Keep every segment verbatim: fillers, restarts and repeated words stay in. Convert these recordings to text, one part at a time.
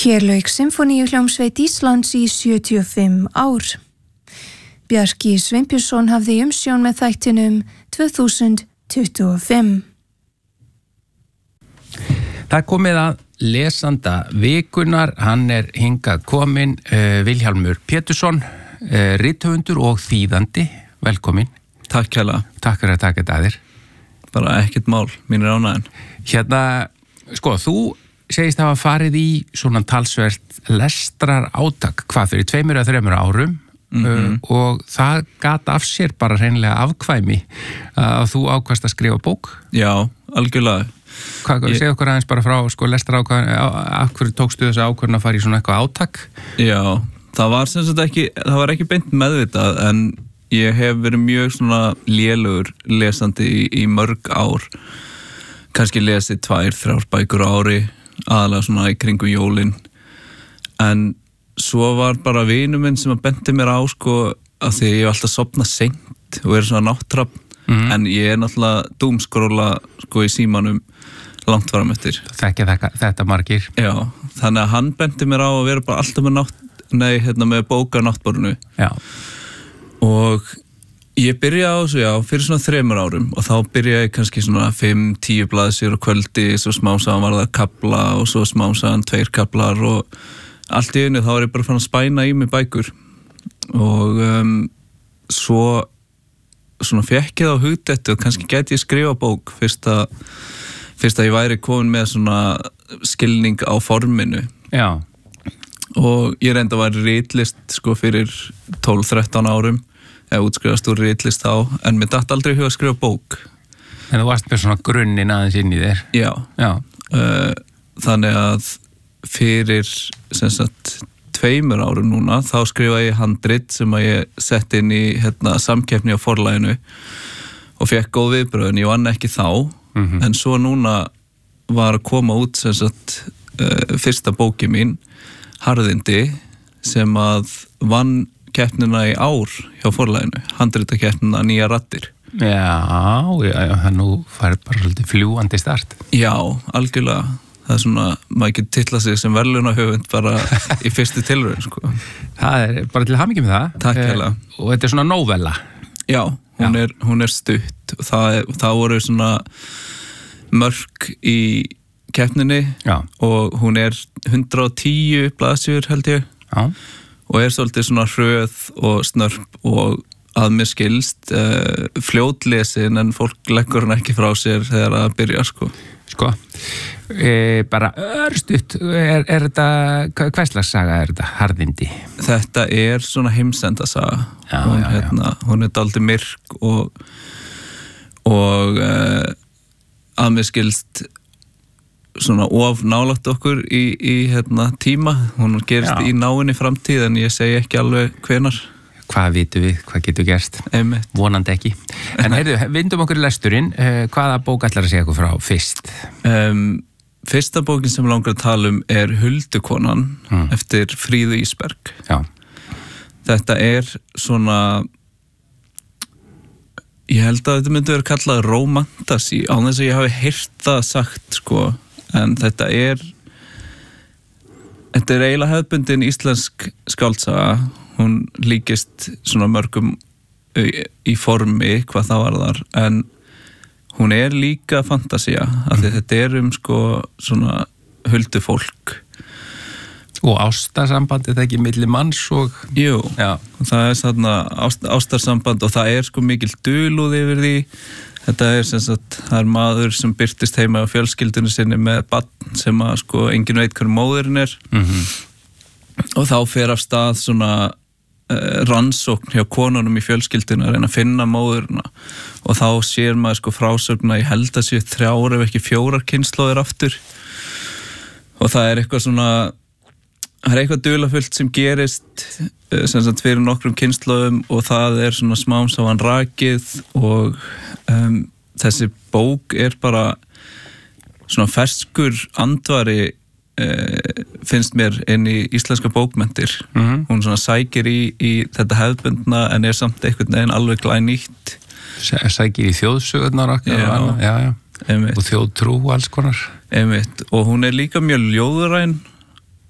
Hér lauk Sinfóníuhljómsveit Íslands í sjötíu og fimm ár. Bjarki Sveinbjörnsson hafði umsjón með þættinum tvö þúsund tuttugu og fimm. Það komið að lesanda vikunar, hann er hingað kominn, uh, Vilhjálmur Pétursson, uh, rithöfundur og þýðandi, velkomin. Takk hérlega. Takk fyrir að taka þetta að þér. Bara ekkert mál, mín er ánægðin. Hérna, sko, þú segist hafa farið í svona talsvert lestrar átak, hvað fyrir tveimur eða þreimur árum, mm-hmm. uh, og það gat af sér bara hreinlega afkvæmi að þú ákvast að skrifa bók. Já, algjörlega. Hvað, ég... segðu okkur aðeins bara frá sko lestrar ákvæm, af hverju tókstu þessu ákvörðun að fara í svona eitthvað átak? Já, það var sem sagt ekki, það var ekki beint meðvitað, en ég hef verið mjög svona lélugur lesandi í, í mörg ár. Kannski lesið tvær, þrjár bækur á ári, aðalega svona í kringum jólin. En svo var bara vinur minn sem að benti mér á sko að því ég hef alltaf sofnað seint og er svona náttrapp, mm. en ég er náttúrulega dúmskróla sko í símanum langt fram eftir. Þekki þetta margir. Já, þannig að hann benti mér á að vera bara alltaf með nátt, nei, hérna með bóka náttborinu. Já. Og ég byrjaði á þessu, já, fyrir svona þremur árum og þá byrjaði ég kannski svona fimm, tíu blaðsíður á kvöldi, svo smásagan var það kapla og svo smásagan tveir kaplar og allt í einu þá var ég bara fann að spæna í mig bækur og um, svo svona fekk ég þá hugdettu og kannski gæti ég skrifa bók fyrst að, fyrst að ég væri komin með svona skilning á forminu. Já. Og ég reynda að væri ritlist sko fyrir tólf þrettán árum eða útskrifast úr ritlist á, en mér datt aldrei hug að skrifa bók. En þú varst með svona grunnin aðeins inn í þér? Já. Já. Uh, þannig að fyrir sem sagt tveimur árum núna, þá skrifaði ég handrit sem að ég sett inn í hérna, samkeppni á forlaginu og fekk góð viðbröð, en ég vann ekki þá, mm-hmm. en svo núna var að koma út sem sagt uh, fyrsta bóki mín, Harðindi, sem að vann keppnina í ár hjá forlaginu, handritakeppnina Nýja raddir. Já, já, já, það nú farið bara svolítið fljúandi start. Já, algjörlega. Það er svona, maður getur titlað sig sem verðlaunahöfund bara í fyrstu tilraun, sko. Það er bara til hamingju með það. Takk hérlega. Eh, og þetta er svona novella. Já, hún, já. Er, hún er stutt. Það, það voru svona mörk í keppninni já. Og hún er hundrað og tíu blaðsíður held ég. Já. Og er svolítið svona hröð og snörp og að mér skilst uh, fljótlesin, en fólk leggur hann ekki frá sér þegar það byrjar, sko. Sko, e, bara örstutt, er, er þetta, hvað slags saga er þetta, Harðindi? Þetta er svona heimsendasaga. Já, hún, já, já. Hérna, hún er dálítið myrk og, og uh, að mér skilst svona of nálægt okkur í, í hérna, tíma. Hún gerist já. Í náinni framtíð, en ég segi ekki alveg hvenar. Hvað vitum við, hvað getur gerst? Einmitt. Vonandi ekki. En heyrðu, vindum okkur í lesturinn, uh, hvaða bók ætlar að segja okkur frá fyrst? Um, fyrsta bókin sem langar að tala um er Huldukonan, mm. eftir Fríðu Ísberg. Já. Þetta er svona, ég held að þetta myndi vera kallað romantasi, á þess að ég hafi heyrt það sagt, sko, en þetta er þetta er eiginlega hefðbundin íslensk skáldsaga. Hún líkist svona mörgum í formi hvað það var þar, en hún er líka fantasía, af því þetta er um sko svona huldufólk. Og ástarsamband, er það ekki milli manns og... Jú, já. Það er svona ást, ástarsamband og það er sko mikil dulúð yfir því. Þetta er sem sagt, það er maður sem birtist heima á fjölskyldunni sinni með barn sem að sko engin veit hvernig móðurinn er. Mm-hmm. Og þá fer af stað svona rannsókn hjá konunum í fjölskyldinu að reyna að finna móðurina og þá sér maður sko frásögna ég held að séu þrjár ef ekki fjórar kynslóðir aftur og það er eitthvað svona það er eitthvað dularfullt sem gerist sem sagt fyrir nokkrum kynslóðum og það er svona smám saman rakið og um, þessi bók er bara svona ferskur andvari Uh, finnst mér inn í íslenska bókmenntir. Mm-hmm. Hún svona sækir í, í þetta hefðbundna en er samt einhvern veginn alveg glænýtt. Sækir í þjóðsögurnar okkar já, og, já, já. og þjóðtrú og alls konar. Einmitt. Og hún er líka mjög ljóðræn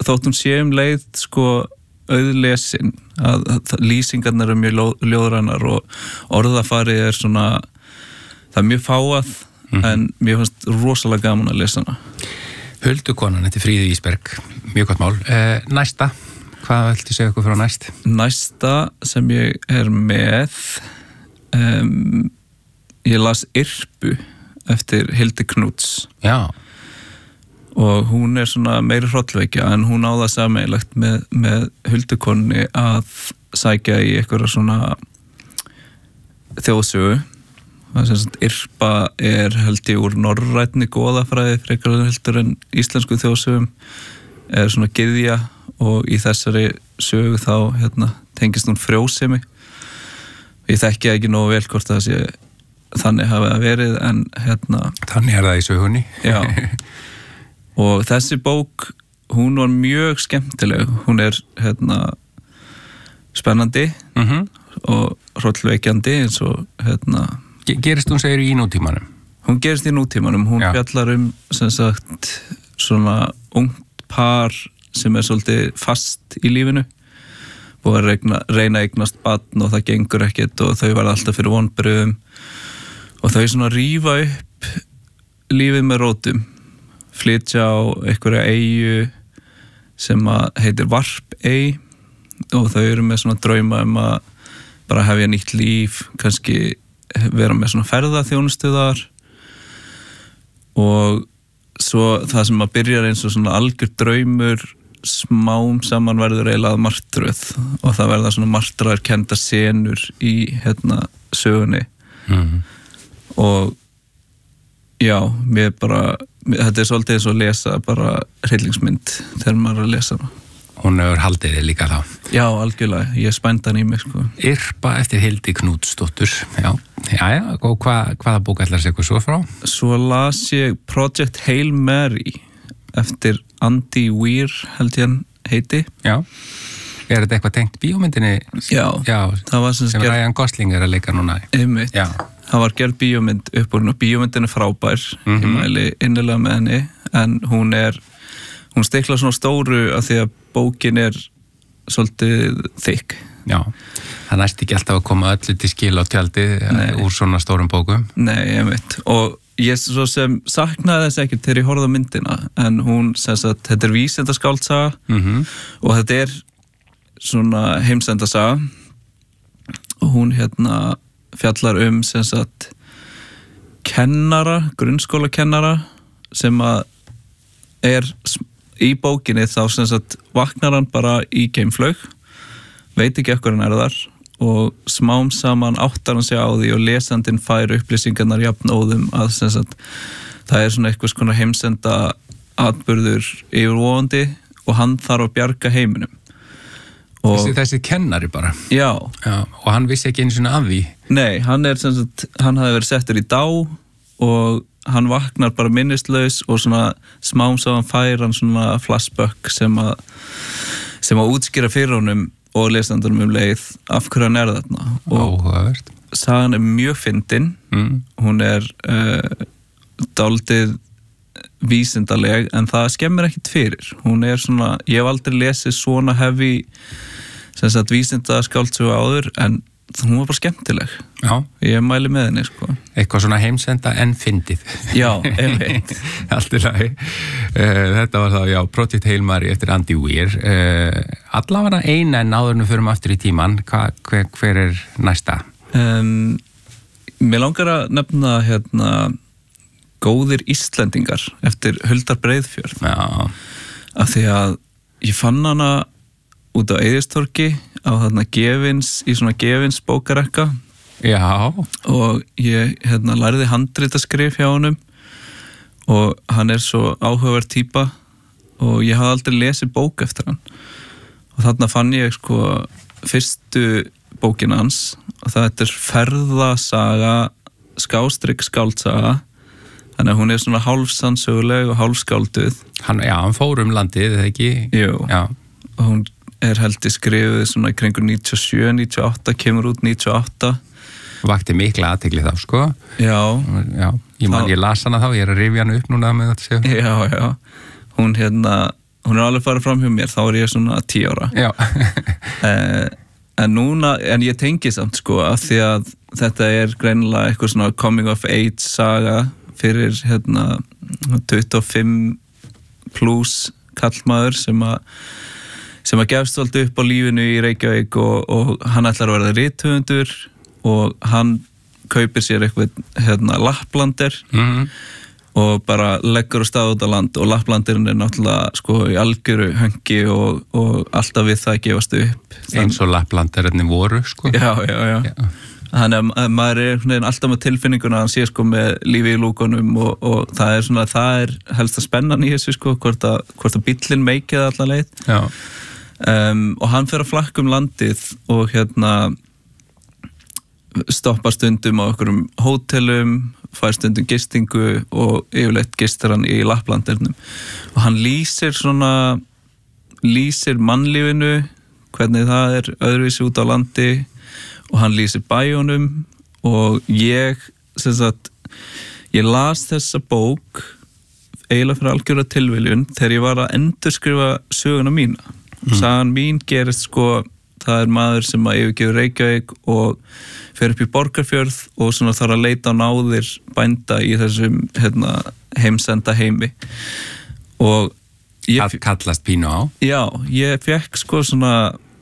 þótt hún sé um leið sko auðlesin að, að lýsingarnar eru mjög ljóðrænar og orðafarið er svona það er mjög fáað mm-hmm. en mér fannst rosalega gaman að lesa hana. Huldukonan, þetta er Fríðu Ísberg, mjög gott mál. Eh, næsta, hvað viltu segja okkur frá næst? Næsta sem ég er með um, ég las Irpu eftir Hildi Knúts. Já. Og hún er svona meiri hrollvekja en hún á það sameiginlegt með, með huldukonni að sækja í einhverja svona þjóðsögu. Það sem sagt Irpa er held ég úr norrænni goðafræði frekar heldur en íslensku þjóðsögum er svona gyðja og í þessari sögu þá hérna, tengist hún frjósemi. Ég þekki ekki nógu vel hvort það sé þannig hafi það verið en hérna Þannig er það í sögunni. Já. Og þessi bók, hún var mjög skemmtileg. Hún er hérna spennandi mm-hmm. og hrollvekjandi eins og hérna Gerist hún segir í nútímanum? Hún gerist í nútímanum. Hún Já. fjallar um sem sagt svona ungt par sem er svolítið fast í lífinu og að reyna, reyna að eignast barn og það gengur ekkert og þau verða alltaf fyrir vonbrigðum og þau svona rífa upp lífið með rótum. Flytja á einhverja eyju sem að heitir Varp-ey og þau eru með svona drauma um að bara hefja nýtt líf, kannski vera með svona ferðaþjónustu þar og svo það sem að byrjar eins og svona algjör draumur smám saman verður eiginlega martröð og það verða svona martraðar kenda senur í hérna sögunni mm-hmm. og já, mér bara þetta er svolítið eins og að lesa bara hryllingsmynd þegar maður er að lesa hana. Hún hefur haldið þig líka þá. Já, algjörlega, ég spændi hann í mig sko. Irpa eftir Hildi Knútsdóttur. Já, já, já, og hva, hvaða bók ætlar sér svo frá? Svo las ég Project Hail Mary eftir Andy Weir, held ég hann heiti. Já. Er þetta eitthvað tengt bíómyndinni? Já, já það var sem, sem ger... Ryan Gosling er að leika núna. Einmitt. Já. Það var gerð bíómynd upp úr og bíómyndin er frábær, mm-hmm. ég mæli innilega með henni, en hún er, hún stikla svona stóru af því að bókin er svolítið þykk. Já, það næst ekki alltaf að koma öllu til skil á tjaldi Nei. Úr svona stórum bókum. Nei, ég veit, og ég svo sem saknaði þess ekkert þegar ég horfði á myndina, en hún, sem sagt, þetta er vísindaskáldsaga mm-hmm. og þetta er svona heimsendasaga og hún hérna fjallar um sem sagt kennara, grunnskólakennara sem að er í bókinni þá sem sagt vaknar hann bara í geimflaug, veit ekki ekkur hann er þar og smám saman áttar hann sig á því og lesandinn fær upplýsingarnar jafnóðum að sem sagt það er svona eitthvað svona heimsenda atburður yfirvofandi og hann þarf að bjarga heiminum. Og, þessi, þessi kennari bara já. já og hann vissi ekki einu svona af því. Nei, hann er sem sagt hann hafði verið settur í dá og hann vaknar bara minnislaus og svona smám saman fær hann svona flashback sem að sem að útskýra fyrir honum og lesandunum um leið af hverju hann er þarna og Óhugavert. Sagan er mjög fyndin mm. hún er uh, dálítið vísindaleg en það skemmir ekkit fyrir hún er svona, ég hef aldrei lesið svona heavy sem sagt vísindaskáldsögu áður en hún var bara skemmtileg. Já. Ég mæli með henni sko. Eitthvað svona heimsenda en fyndið. Já, einmitt. Allt í lagi. Uh, þetta var þá, já, Project Hail Mary eftir Andy Weir. Uh, allavega eina en áðurinn fyrir aftur í tíman. Hva, hver, hver er næsta? Um, mér langar að nefna hérna Góðir Íslendingar eftir Huldar Breiðfjörð. Já. Af því að ég fann hana út á Eiðistorgi á þarna gefins, í svona gefins bókarekka. Já. Og ég hérna lærði handritaskrif hjá honum og hann er svo áhugaverð týpa og ég hafði aldrei lesið bók eftir hann. Og þarna fann ég sko fyrstu bókina hans og það er ferðasaga skástrygg skáldsaga. Þannig að hún er svona hálfsannsöguleg og hálfskálduð. Hann, já, hann fór um landið, eða ekki? Jú. Já. Og hún er held í skrifuð svona í kringu níutíu og sjö, níutíu og átta, kemur út níutíu og átta. Vakti mikla athygli þá, sko. Já. Já, ég man, ég las hana þá, ég er að rifja hana upp núna með þetta séu. Já, já. Hún hérna hún er alveg farið fram hjá mér, þá er ég svona tíu ára Já eh, en núna, en ég tengi samt sko af því að þetta er greinilega eitthvað svona coming of age saga fyrir hérna tuttugu og fimm plus kallmaður sem að sem að gefst alltaf upp á lífinu í Reykjavík og, og hann ætlar að verða rithöfundur og hann kaupir sér eitthvað hérna Lapplander mm. og bara leggur á stað út á land og Lapplandirinn er náttúrulega sko í algjöru höngi og, og alltaf við það gefast upp eins og Lapplandirinn voru sko já, já, já, já. Þannig að maður er alltaf með tilfinninguna að hann sé sko með lífi í lúkunum og, og það er svona, það er helst að spennan í þessu sko, hvort að, hvort að bíllinn meikið allar leið já. Um, og hann fer að flakka um landið og hérna stoppa stundum á einhverjum hótelum, fær stundum gistingu og yfirleitt gistir hann í Lapplandernum og hann lýsir svona lýsir mannlífinu hvernig það er öðruvísi út á landi og hann lýsir bæjónum og ég sem sagt, ég las þessa bók eiginlega fyrir algjörða tilviljun þegar ég var að endurskrifa söguna mína Mm. Sagan mín gerist sko, það er maður sem að yfirgefur Reykjavík og fer upp í Borgarfjörð og svona þarf að leita á náðir bænda í þessum hérna, heimsenda heimi og ég, kallast pínu á já, ég fekk sko svona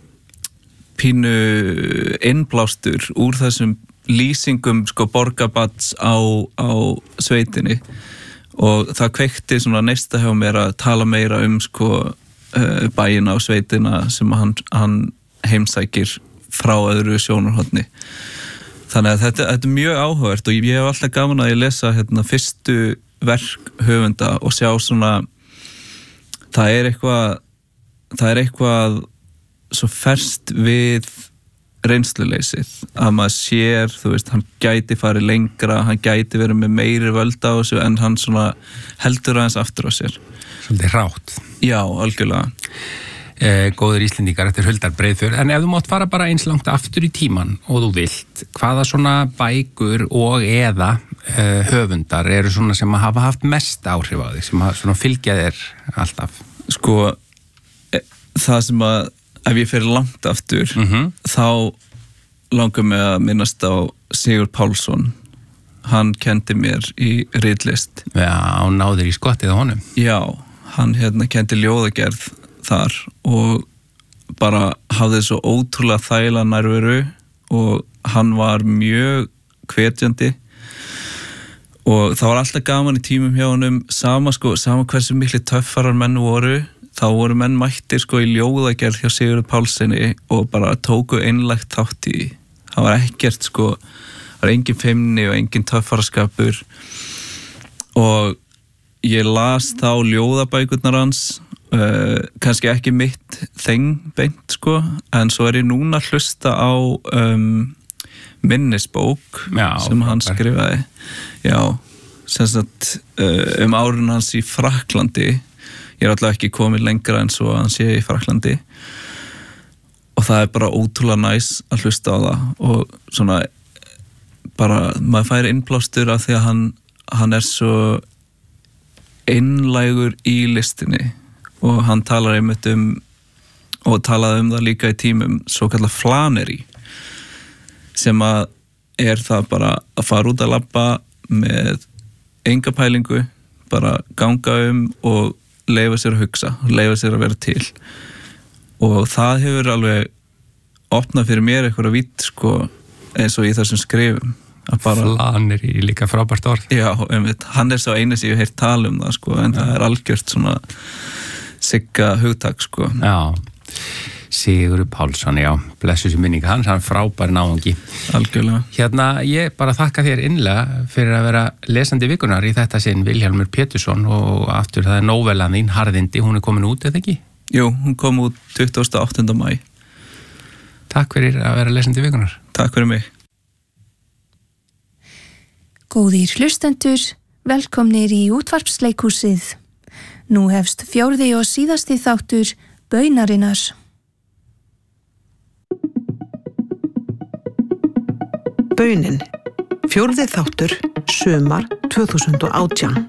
pínu innblástur úr þessum lýsingum sko borgarbats á, á sveitinni og það kveikti svona neista hjá mér að tala meira um sko bæina og sveitina sem hann, hann heimsækir frá öðru sjónarhorni þannig að þetta, þetta er mjög áhugavert og ég hef alltaf gaman að ég lesa hérna, fyrstu verk höfunda og sjá svona það er eitthvað það er eitthvað svo ferskt við reynsluleysið að maður sér, þú veist, hann gæti farið lengra, hann gæti verið með meiri völd á þessu en hann svona heldur aðeins aftur á sér svolítið rátt já, algjörlega eh, góður Íslendingar eftir Huldar Breiðfjörð en ef þú mátt fara bara eins langt aftur í tíman og þú vilt, hvaða svona bækur og eða eh, höfundar eru svona sem að hafa haft mest áhrif á þig, sem að svona fylgja þér alltaf sko, e, það sem að ef ég fer langt aftur mm-hmm. þá langar mig að minnast á Sigurð Pálsson hann kendi mér í ritlist já, náður í skottið á honum já, hann hérna kendi ljóðagerð þar og bara hafði svo ótrúlega þægilega nærveru og hann var mjög hvetjandi og það var alltaf gaman í tímum hjá honum sama sko, sama hversu miklu töffarar menn voru þá voru menn mættir sko í ljóðagerð hjá Sigurði Pálssyni og bara tóku einlægt þátt í það var ekkert sko, það var engin feimni og engin töffaraskapur og ég las þá ljóðabækurnar hans uh, kannski ekki mitt þeng beint sko en svo er ég núna að hlusta á um, minnisbók já, sem hann skrifaði já, sem sagt uh, um árun hans í Frakklandi ég er alltaf ekki komið lengra en svo að hann sé í Frakklandi og það er bara ótrúlega næs að hlusta á það og svona bara, maður fær innblástur af því að hann, hann er svo einlægur í listinni og hann talar einmitt um og talaði um það líka í tímum svo kallað flaneri sem að er það bara að fara út að labba með enga pælingu bara ganga um og leyfa sér að hugsa, leyfa sér að vera til og það hefur alveg opnað fyrir mér eitthvað vitt sko eins og í þessum skrifum bara, flanir í líka frábært orð já, einmitt, hann er svo einu sem ég hef heyrt tala um það sko en já. Það er algjört svona sigga hugtak sko já, Sigurður Pálsson, já, blessu sér minning hans, hann frábær náungi algjörlega hérna, ég bara þakka þér innlega fyrir að vera lesandi vikunar í þetta sinn Vilhjálmur Pétursson og aftur það er nóvelan þín Harðindi, hún er komin út eða ekki? Jú, hún kom út tuttugasta og áttunda maí Takk fyrir að vera lesandi vikunar Takk fyrir mig Góðir hlustendur, velkomnir í útvarpsleikhúsið. Nú hefst fjórði og síðasti þáttur Baunarinnar. Baunin, fjórði þáttur, sumar tvö þúsund og átján.